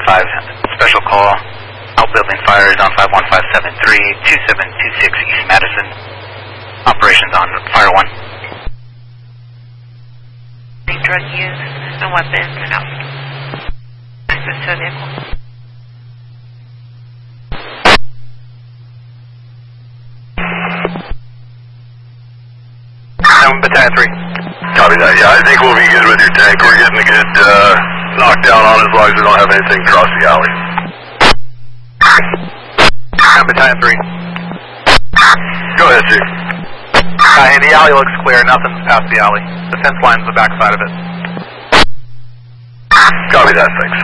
special call. Outbuilding fires on 51573, 2726 East Madison. Operations on Fire 1. Drug use and weapons and out. Access to a vehicle. Battalion 3. Copy that. Yeah, I think we'll be good with your tank. We're getting a good knockdown on as long as we don't have anything across the alley. Battalion 3. Go ahead, Chief. Hey, the alley looks clear. Nothing's past the alley. The fence line's the back side of it. Copy that. Thanks.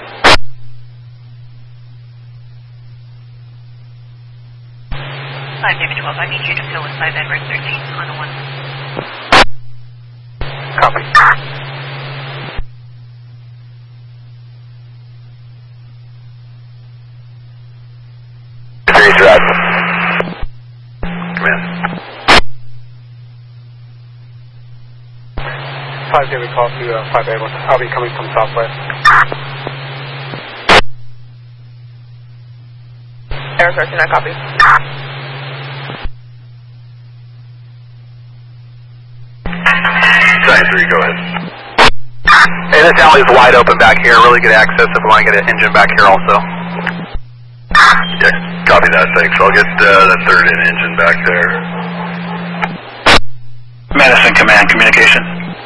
David 12, I need you to fill with 5 Edward 13 on the 1. Copy. Series Red. Come in. 5 David call to 5 Edward. I'll be coming from southwest. Air 13, I copy. Battalion 3, go ahead. Hey, this alley is wide open back here. Really good access if we want to get an engine back here also. Yeah, copy that. Thanks. I'll get that third in engine back there. Madison Command, communication.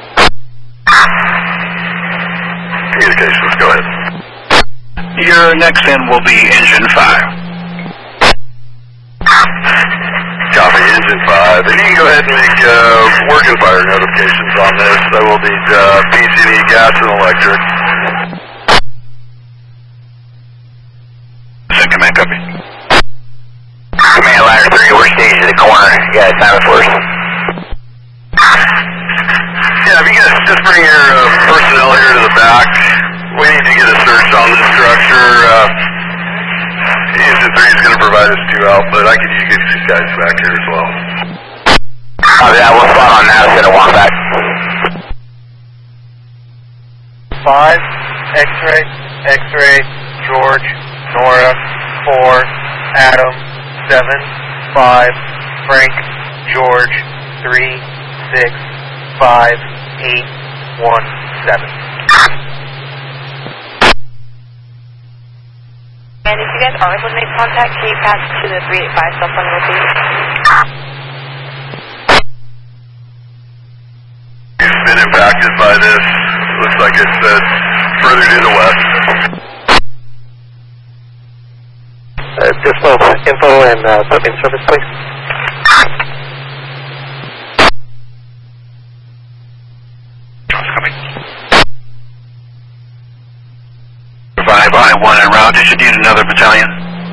Communications, go ahead. Your next in will be engine 5. Copy, engine 5. And you can go ahead and make working fire notifications on this. I will need PG&E, gas, and electric. Command, copy. Command Ladder 3, we're staged at the corner. You guys time it for us? Yeah, if you guys just bring your personnel here to the back, we need to get a search on this structure. Engine 3 is going to provide us 2 out, but I could use these guys back here as well. Copy that, we'll spot on Madison and walk back. 5, X-ray, X-ray, George, Nora, 4, Adam, 7, 5, Frank, George, 3, 6, 5, 8, 1, 7. And if you guys are able to make contact, can you pass to the 385 cell phone location? He's been impacted by this. Looks like it's further to the west. Dispo info and equipment service, please. Provide 1 en route. Did you need another battalion?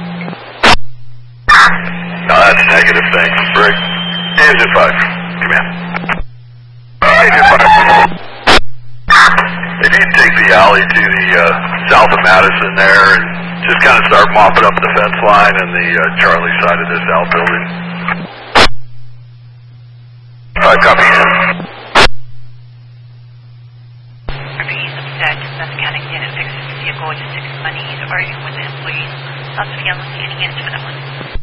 No, that's negative. Thanks. Break. Engine 5. Command. Engine 5. If you take the alley to the south of Madison there and just kind of start mopping up the fence line and the Charlie side of this outbuilding. 5, copy. He's upset. That's counting in and fixes the vehicle, just takes money. He's arguing with the employees. Lots of yelling, standing in for that one.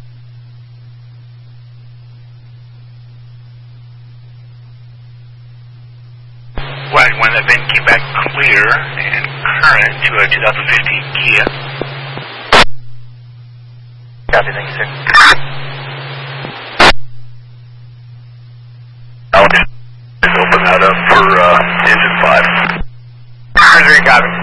Right, when the VIN came back clear and current to a 2015 Kia. Copy, thank you, sir. Alex, open that up for engine 5. Copy.